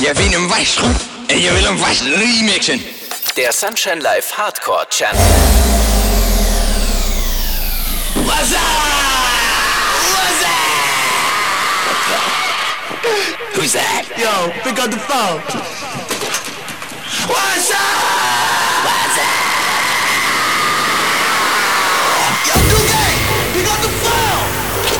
Je vindt hem vastgoed en je wil hem vast remixen. Der Sunshine Live Hardcore Channel. What's up? What's up? Who's that? Yo, pick up the phone. What's up?